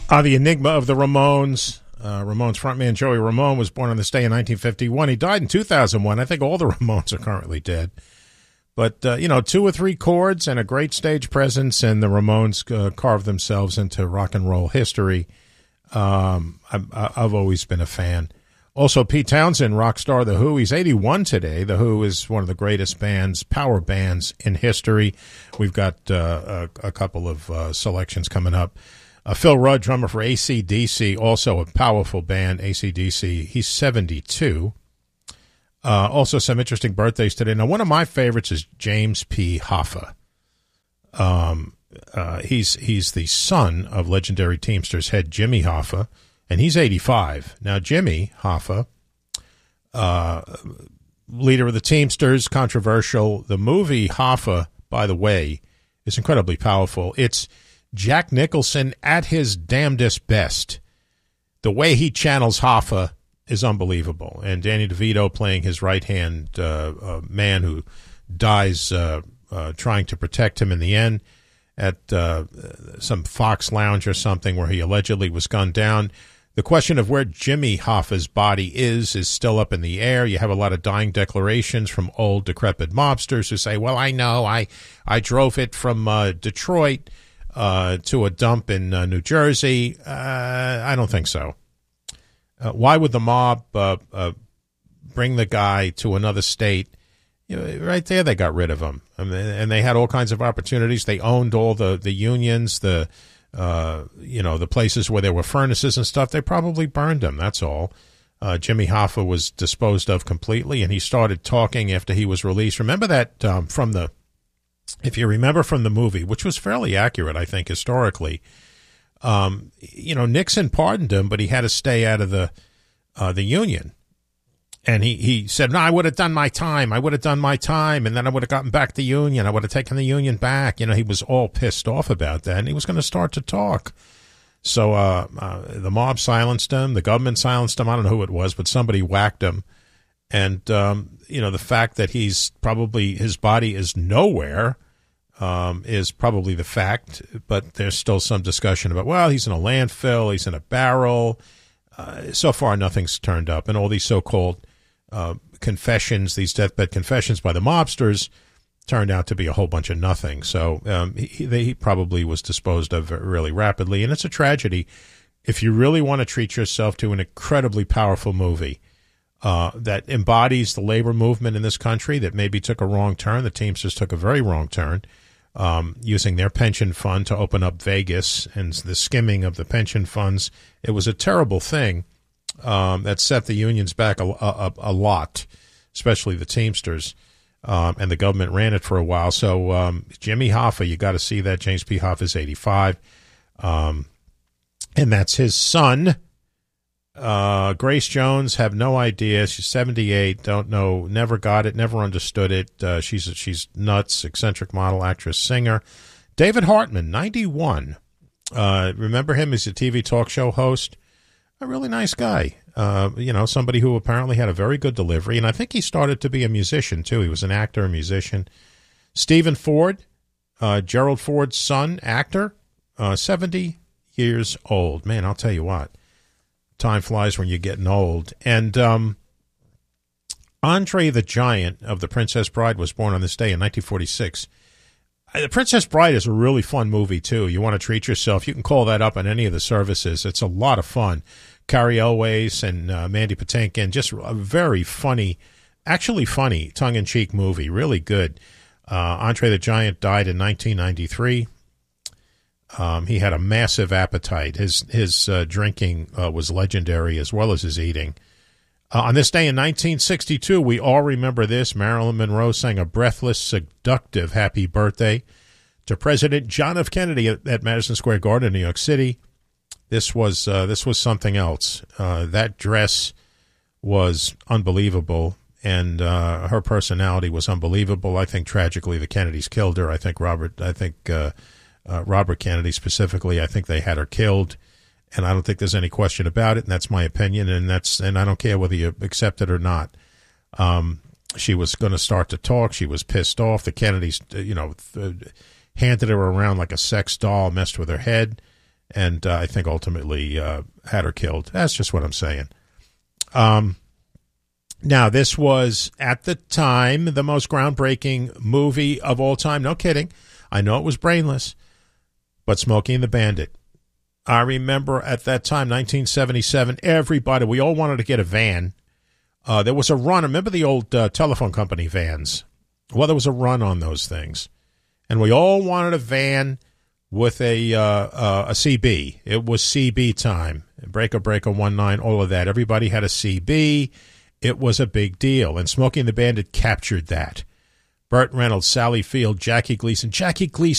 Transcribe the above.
The enigma of the Ramones. Ramones frontman Joey Ramone was born on this day in 1951. He died in 2001. I think all the Ramones are currently dead. But, 2 or 3 chords and a great stage presence, and the Ramones carved themselves into rock and roll history. I've always been a fan. Also, Pete Townsend, rock star The Who. He's 81 today. The Who is one of the greatest bands, power bands in history. We've got a couple of selections coming up. Phil Rudd, drummer for AC/DC, also a powerful band, AC/DC. He's 72. Also, some interesting birthdays today. Now, one of my favorites is James P. Hoffa. He's the son of legendary Teamsters head Jimmy Hoffa, and he's 85. Now, Jimmy Hoffa, leader of the Teamsters, controversial. The movie Hoffa, by the way, is incredibly powerful. It's Jack Nicholson at his damnedest best. The way he channels Hoffa is unbelievable. And Danny DeVito playing his right-hand man who dies trying to protect him in the end at some Fox Lounge or something where he allegedly was gunned down. The question of where Jimmy Hoffa's body is still up in the air. You have a lot of dying declarations from old decrepit mobsters who say, well, I know, I drove it from Detroit to a dump in New Jersey. I don't think so. Why would the mob bring the guy to another state? Right there, they got rid of him. And they had all kinds of opportunities. They owned all the unions, the places where there were furnaces and stuff. They probably burned them. That's all. Jimmy Hoffa was disposed of completely, and he started talking after he was released. Remember that if you remember from the movie, which was fairly accurate, I think, historically, Nixon pardoned him, but he had to stay out of the union. And he said, no, I would have done my time. I would have done my time. And then I would have gotten back the union. I would have taken the union back. He was all pissed off about that. And he was going to start to talk. So the mob silenced him. The government silenced him. I don't know who it was, but somebody whacked him. And, the fact that his body is nowhere is probably the fact. But there's still some discussion about, well, he's in a landfill. He's in a barrel. So far, nothing's turned up. And all these so-called confessions, these deathbed confessions by the mobsters, turned out to be a whole bunch of nothing. So he probably was disposed of really rapidly. And it's a tragedy. If you really want to treat yourself to an incredibly powerful movie that embodies the labor movement in this country that maybe took a wrong turn, the Teamsters took a very wrong turn, using their pension fund to open up Vegas and the skimming of the pension funds. It was a terrible thing that set the unions back a lot, especially the Teamsters, and the government ran it for a while. So Jimmy Hoffa, you got to see that. James P. Hoffa is 85, and that's his son. Grace Jones, have no idea. She's 78. Don't know. Never got it. Never understood it. She's nuts. Eccentric model, actress, singer. David Hartman, 91. Remember him as a TV talk show host? A really nice guy. Somebody who apparently had a very good delivery, and I think he started to be a musician too. He was an actor, a musician. Stephen Ford, Gerald Ford's son, actor, 70 years old. Man, I'll tell you what. Time flies when you're getting old. And Andre the Giant of The Princess Bride was born on this day in 1946. The Princess Bride is a really fun movie, too. You want to treat yourself, you can call that up on any of the services. It's a lot of fun. Carrie Elways and Mandy Patinkin, just a very funny, actually funny, tongue-in-cheek movie. Really good. Andre the Giant died in 1993. He had a massive appetite. His drinking was legendary as well as his eating. On this day in 1962, we all remember this. Marilyn Monroe sang a breathless, seductive happy birthday to President John F. Kennedy at Madison Square Garden in New York City. This was something else. That dress was unbelievable, and her personality was unbelievable. I think tragically the Kennedys killed her. I think Robert Kennedy specifically, I think they had her killed. And I don't think there's any question about it, and that's my opinion, and I don't care whether you accept it or not. She was going to start to talk. She was pissed off. The Kennedys, handed her around like a sex doll, messed with her head, and I think ultimately had her killed. That's just what I'm saying. Now, this was, at the time, the most groundbreaking movie of all time. No kidding. I know it was brainless, but Smokey and the Bandit. I remember at that time, 1977, everybody, we all wanted to get a van. There was a run. Remember the old telephone company vans? Well, there was a run on those things. And we all wanted a van with a CB. It was CB time. Breaker, 19, all of that. Everybody had a CB. It was a big deal. And Smokey and the Bandit captured that. Burt Reynolds, Sally Field, Jackie Gleason. Jackie Gleason